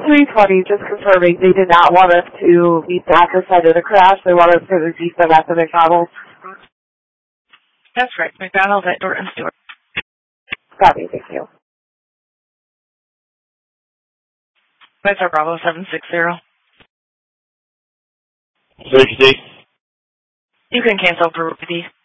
320, just confirming they did not want us to meet the after side of the crash. They want us to receive them at the McDonald's. That's right. McDonald's at Dorton Stewart. Copy, thank you. That's our Bravo 760. 60. You can cancel for Ruby.